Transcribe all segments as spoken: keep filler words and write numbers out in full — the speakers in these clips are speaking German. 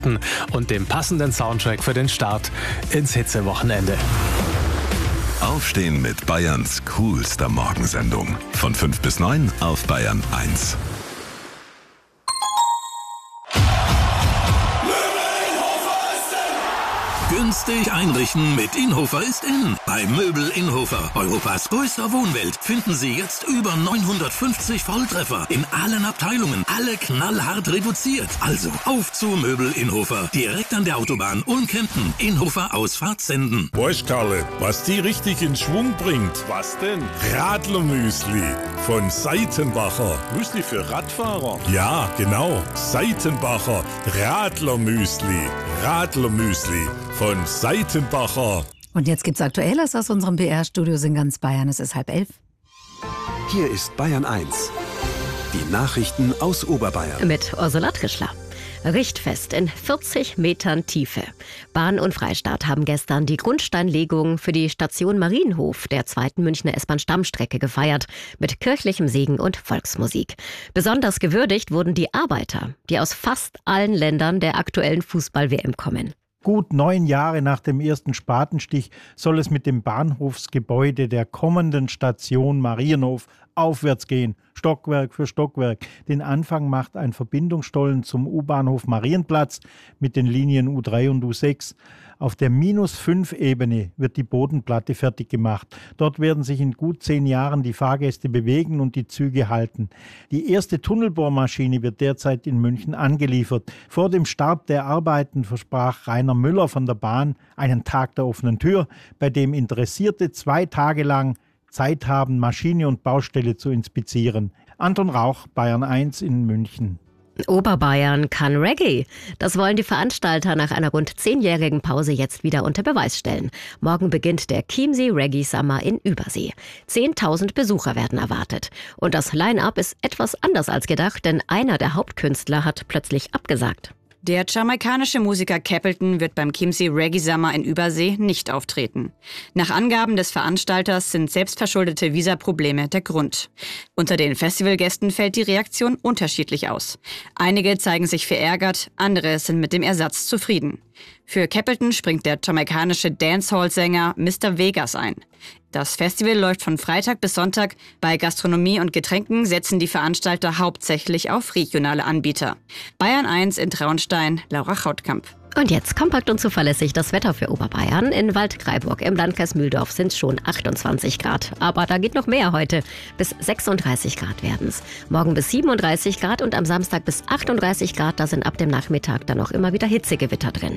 und dem passenden Soundtrack für den Start ins Hitzewochenende. Aufstehen mit Bayerns coolster Morgensendung. Von fünf bis neun auf Bayern eins. Günstig einrichten mit Inhofer ist in. Bei Möbel Inhofer, Europas größter Wohnwelt, finden Sie jetzt über neunhundertfünfzig Volltreffer in allen Abteilungen. Alle knallhart reduziert. Also auf zu Möbel Inhofer. Direkt an der Autobahn Ulm-Kempten. Inhofer Ausfahrt senden. Weißt Karle, was die richtig in Schwung bringt? Was denn? Radlermüsli von Seitenbacher. Müsli für Radfahrer? Ja, genau. Seitenbacher Radlermüsli. Radlermüsli von Seitenbacher. Und jetzt gibt's Aktuelles aus unserem B R-Studio in ganz Bayern. Es ist halb elf. Hier ist Bayern eins. Die Nachrichten aus Oberbayern. Mit Ursula Trischler. Richtfest in vierzig Metern Tiefe. Bahn und Freistaat haben gestern die Grundsteinlegung für die Station Marienhof der zweiten Münchner S-Bahn-Stammstrecke gefeiert, mit kirchlichem Segen und Volksmusik. Besonders gewürdigt wurden die Arbeiter, die aus fast allen Ländern der aktuellen Fußball-W M kommen. Gut neun Jahre nach dem ersten Spatenstich soll es mit dem Bahnhofsgebäude der kommenden Station Marienhof aufwärts gehen, Stockwerk für Stockwerk. Den Anfang macht ein Verbindungsstollen zum U-Bahnhof Marienplatz mit den Linien U drei und U sechs. Auf der minus fünf Ebene wird die Bodenplatte fertig gemacht. Dort werden sich in gut zehn Jahren die Fahrgäste bewegen und die Züge halten. Die erste Tunnelbohrmaschine wird derzeit in München angeliefert. Vor dem Start der Arbeiten versprach Rainer Müller von der Bahn einen Tag der offenen Tür, bei dem Interessierte zwei Tage lang Zeit haben, Maschine und Baustelle zu inspizieren. Anton Rauch, Bayern eins in München. Oberbayern kann Reggae. Das wollen die Veranstalter nach einer rund zehnjährigen Pause jetzt wieder unter Beweis stellen. Morgen beginnt der Chiemsee Reggae Summer in Übersee. zehntausend Besucher werden erwartet. Und das Line-Up ist etwas anders als gedacht, denn einer der Hauptkünstler hat plötzlich abgesagt. Der jamaikanische Musiker Capleton wird beim Chiemsee Reggae Summer in Übersee nicht auftreten. Nach Angaben des Veranstalters sind selbstverschuldete Visaprobleme der Grund. Unter den Festivalgästen fällt die Reaktion unterschiedlich aus. Einige zeigen sich verärgert, andere sind mit dem Ersatz zufrieden. Für Capleton springt der jamaikanische Dancehall-Sänger Mister Vegas ein. Das Festival läuft von Freitag bis Sonntag. Bei Gastronomie und Getränken setzen die Veranstalter hauptsächlich auf regionale Anbieter. Bayern eins in Traunstein, Laura Chautkamp. Und jetzt kompakt und zuverlässig das Wetter für Oberbayern. In Waldkraiburg im Landkreis Mühldorf sind es schon achtundzwanzig Grad. Aber da geht noch mehr heute. Bis sechsunddreißig Grad werden es. Morgen bis siebenunddreißig Grad und am Samstag bis achtunddreißig Grad. Da sind ab dem Nachmittag dann auch immer wieder Hitzegewitter drin.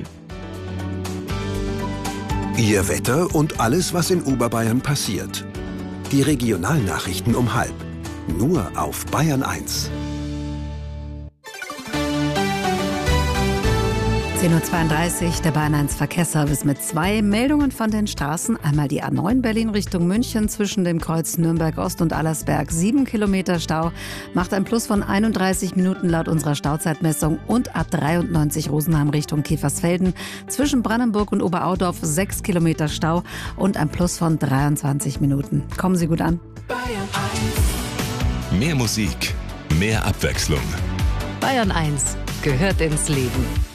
Ihr Wetter und alles, was in Oberbayern passiert. Die Regionalnachrichten um halb. Nur auf Bayern eins. zehn Uhr zweiunddreißig, der Bayern eins Verkehrsservice mit zwei Meldungen von den Straßen. Einmal die A neun Berlin Richtung München zwischen dem Kreuz Nürnberg Ost und Allersberg. Sieben Kilometer Stau, macht ein Plus von einunddreißig Minuten laut unserer Stauzeitmessung. Und A dreiundneunzig Rosenheim Richtung Käfersfelden zwischen Brandenburg und Oberaudorf. Sechs Kilometer Stau und ein Plus von dreiundzwanzig Minuten. Kommen Sie gut an. Bayern eins. Mehr Musik, mehr Abwechslung. Bayern eins gehört ins Leben.